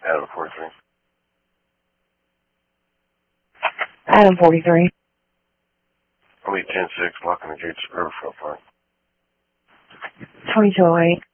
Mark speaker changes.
Speaker 1: Adam 43.
Speaker 2: Adam 43.
Speaker 1: I'll be 10-6, locking the gates of Riverfront Park.
Speaker 2: 2208.